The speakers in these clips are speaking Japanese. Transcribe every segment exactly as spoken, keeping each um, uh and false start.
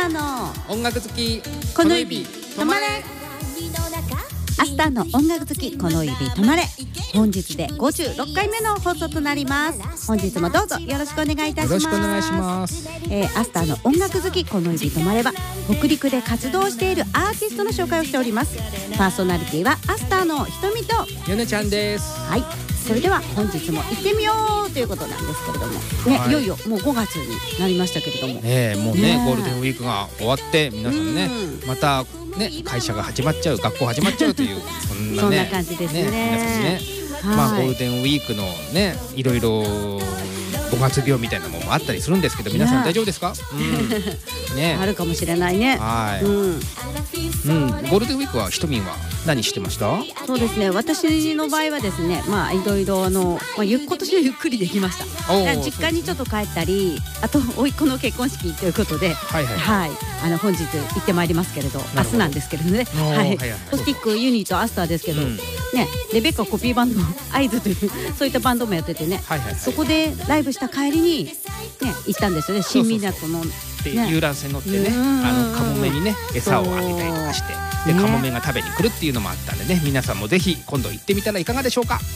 ーの音楽好きこの指止まれ。アスターの音楽好きこの指止まれ。本日でごじゅうろっかいめの放送となります。本日もどうぞよろしくお願いいたします。 よろしくお願いします。 えー、アスターの音楽好きこの指止まれは北陸で活動しているアーティストの紹介をしております。パーソナリティはアスターのひとみとヨネちゃんです。 はい、それでは本日も行ってみようということなんですけれどもね、はい、いよいよもうごがつになりましたけれども、 ね、もうね、ゴールデンウィークが終わって皆さんね、またね会社が始まっちゃう、学校始まっちゃうというそんなねそんな感じですね。 ね、皆さんね、まあゴールデンウィークのねいろいろごがつ病みたいなものもあったりするんですけど、皆さん大丈夫ですか？うん、ね、あるかもしれないね。 はい。うん、うん、ゴールデンウィークはひとみんは何してました？ そうですね、私の場合はですね、まあいろいろあの、まあ、今年はゆっくりできました。実家にちょっと帰ったり、あと甥っ子の結婚式ということで、はいはいはい、はい、あの本日行ってまいりますけれど、明日なんですけれどね、はい、ホスティックユニットアスターですけど、うん、ね、レベッカコピーバンド合図というそういったバンドもやっててね、はいはいはい、そこでライブした帰りにね行ったんですよね。新港ので遊覧船乗ってね、あのカモメにね餌をあげたりとかして、でカモメが食べに来るっていうのもあったんでね、皆さんもぜひ今度行ってみたらいかがでしょうか。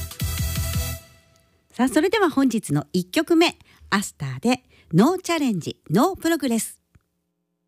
さあ、それでは本日のいっきょくめ、アスターでノーチャレンジノープログレス。